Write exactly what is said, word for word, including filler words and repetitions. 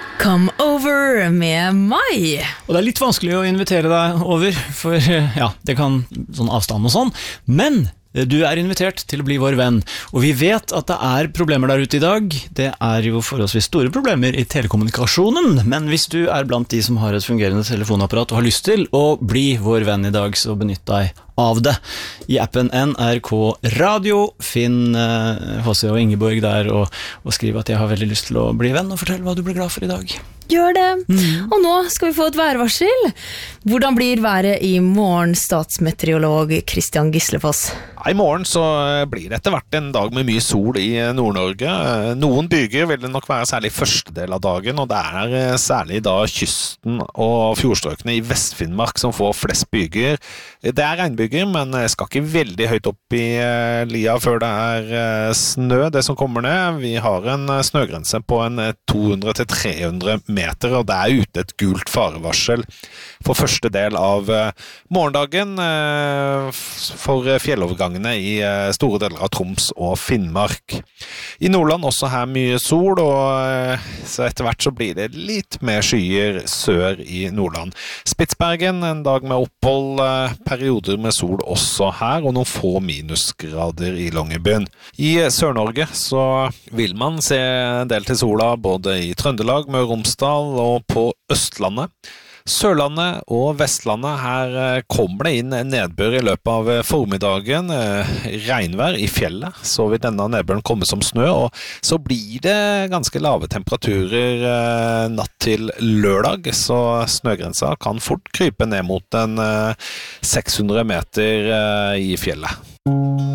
Come over med meg. Og det er litt vanskelig å invitere deg over, for ja, det kan sånn avstand og sånn, men du er invitert til å bli vår venn, og vi vet at det er problemer der ute i dag. Det er jo forholdsvis store problemer i telekommunikasjonen, men hvis du er blant de som har et fungerende telefonapparat og har lyst til å bli vår venn i dag, så benytt deg av det. I appen N R K Radio, finn H C og Ingeborg der og, og skriv at jeg har veldig lyst til å bli venn, og fortell hva du blir glad for i dag. Gjør det. Mm. Og nå skal vi få et værvarsel. Hvordan blir været i morgen, statsmeteorolog Christian Gislefoss? I morgen så blir det etter hvert en dag med mye sol i Nord-Norge. Noen byger vil det nok være særlig første del av dagen, og det er særlig da kysten og fjordstrøkene i Vest-Finnmark som får flest byger. Det er regnbyger, men skal ikke veldig høyt opp i lia før det er snø, det som kommer ned. Vi har en snøgrense på en to hundre til tre hundre meter, og det er ute et gult farevarsel for første del av morgendagen for fjellovergangene i store deler av Troms og Finnmark. I Nordland også her mye sol, og så etter hvert så blir det litt mer skyer sør i Nordland. Spitsbergen, en dag med opphold, perioder med sol også her, og noen få minusgrader i Longyearbyen. I Sør-Norge så vil man se en del til sola, både i Trøndelag, Møre og Romsdal og på Østlandet. Sørlandet og Vestlandet, her kommer det inn nedbør i løpet av formiddagen, regnvær i fjellet, så vil denne nedbøren komme som snø, og så blir det ganske lave temperaturer natt til lørdag, så snøgrensa kan fort krype ned mot en seks hundre meter i fjellet.